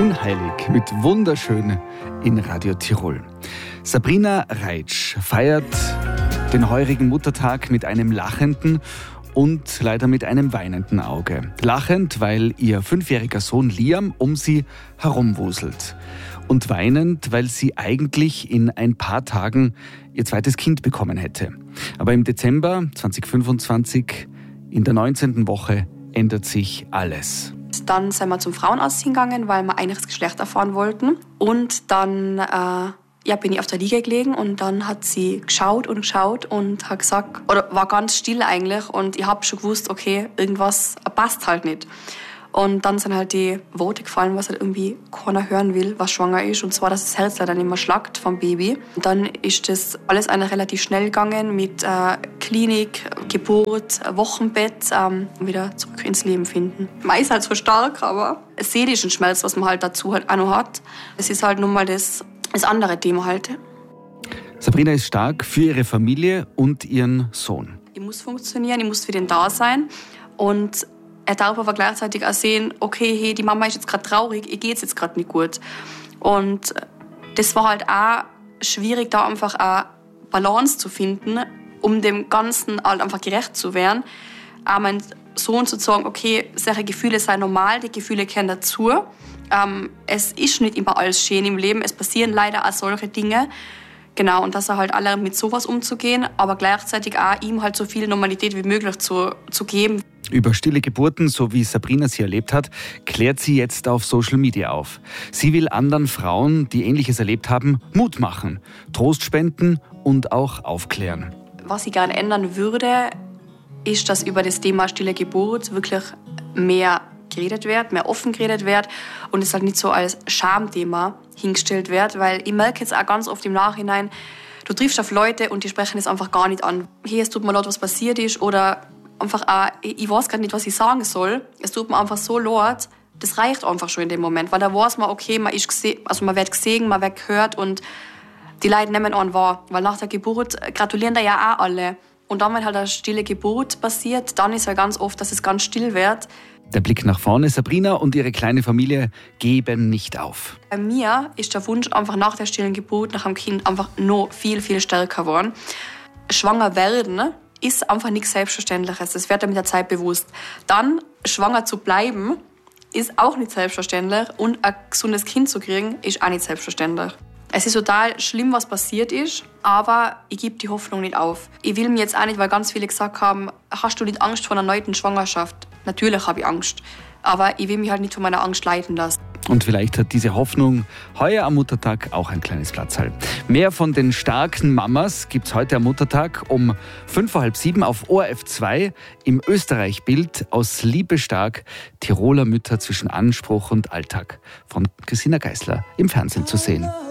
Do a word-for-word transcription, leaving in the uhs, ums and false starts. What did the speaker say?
Scheinheilig mit Wunderschön in Radio Tirol. Sabrina Reitsch feiert den heurigen Muttertag mit einem lachenden und leider mit einem weinenden Auge. Lachend, weil ihr fünfjähriger Sohn Liam um sie herumwuselt. Und weinend, weil sie eigentlich in ein paar Tagen ihr zweites Kind bekommen hätte. Aber im Dezember zweitausendfünfundzwanzig, in der neunzehnten Woche, ändert sich alles. Dann sind wir zum Frauenarzt hingegangen, weil wir eigentlich das Geschlecht erfahren wollten. Und dann äh, ja, bin ich auf der Liege gelegen und dann hat sie geschaut und geschaut und hat gesagt, oder war ganz still eigentlich. Und ich habe schon gewusst, okay, irgendwas passt halt nicht. Und dann sind halt die Worte gefallen, was halt irgendwie keiner hören will, was schwanger ist. Und zwar, dass das Herz leider nicht mehr schlagt vom Baby. Und dann ist das alles eigentlich relativ schnell gegangen mit äh, Klinik, Geburt, Wochenbett, ähm, wieder zurück ins Leben finden. Man ist halt so stark, aber seelischen Schmerz, was man halt dazu halt auch noch hat, das ist halt nun mal das, das andere Thema halt. Sabrina ist stark für ihre Familie und ihren Sohn. Ich muss funktionieren, ich muss für den da sein. Und er darf aber gleichzeitig auch sehen, okay, hey, die Mama ist jetzt gerade traurig, ihr geht's jetzt gerade nicht gut. Und das war halt auch schwierig, da einfach eine Balance zu finden, um dem Ganzen halt einfach gerecht zu werden. Auch mein Sohn zu sagen, okay, solche Gefühle seien normal, die Gefühle gehören dazu. Ähm, es ist nicht immer alles schön im Leben, es passieren leider auch solche Dinge. Genau, und dass er halt alle mit sowas umzugehen, aber gleichzeitig auch ihm halt so viel Normalität wie möglich zu, zu geben. Über stille Geburten, so wie Sabrina sie erlebt hat, klärt sie jetzt auf Social Media auf. Sie will anderen Frauen, die Ähnliches erlebt haben, Mut machen, Trost spenden und auch aufklären. Was ich gerne ändern würde, ist, dass über das Thema stille Geburt wirklich mehr geredet wird, mehr offen geredet wird und es halt nicht so als Schamthema hingestellt wird, weil ich merke jetzt auch ganz oft im Nachhinein, du triffst auf Leute und die sprechen es einfach gar nicht an. Hey, es tut mir leid, was passiert ist, oder einfach auch, ich weiß gar nicht, was ich sagen soll. Es tut mir einfach so leid. Das reicht einfach schon in dem Moment, weil da weiß man, okay, man ist gese- also man wird gesehen, man wird gehört und die Leute nehmen einen wahr. Weil nach der Geburt gratulieren da ja auch alle. Und dann, wenn halt eine stille Geburt passiert, dann ist halt ganz oft, dass es ganz still wird. Der Blick nach vorne, Sabrina und ihre kleine Familie geben nicht auf. Bei mir ist der Wunsch einfach nach der stillen Geburt, nach dem Kind, einfach noch viel, viel stärker geworden. Schwanger werden ist einfach nichts Selbstverständliches. Das wird mir mit der Zeit bewusst. Dann schwanger zu bleiben, ist auch nicht selbstverständlich. Und ein gesundes Kind zu kriegen, ist auch nicht selbstverständlich. Es ist total schlimm, was passiert ist, aber ich gebe die Hoffnung nicht auf. Ich will mir jetzt auch nicht, weil ganz viele gesagt haben, hast du nicht Angst vor einer erneuten Schwangerschaft? Natürlich habe ich Angst, aber ich will mich halt nicht von meiner Angst leiten lassen. Und vielleicht hat diese Hoffnung heuer am Muttertag auch ein kleines Platzhall. Mehr von den starken Mamas gibt's heute am Muttertag um fünf vor halb sieben auf O R F zwei im Österreich-Bild aus Liebe stark, Tiroler Mütter zwischen Anspruch und Alltag von Christina Geisler im Fernsehen zu sehen.